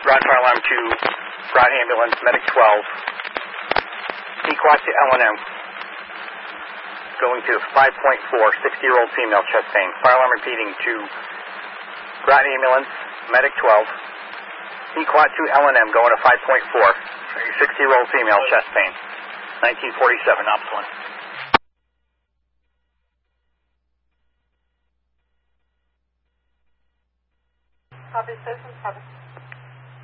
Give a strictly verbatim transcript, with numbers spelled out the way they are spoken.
Rod fire alarm to Rod ambulance, medic twelve. Equat to L and M. Going to five point four, sixty-year-old female, chest pain. Fire alarm repeating to Rod ambulance, medic twelve. Equat to L and M, going to five point four, sixty-year-old female, chest pain. nineteen forty-seven, ops one. Copy, citizens, copy.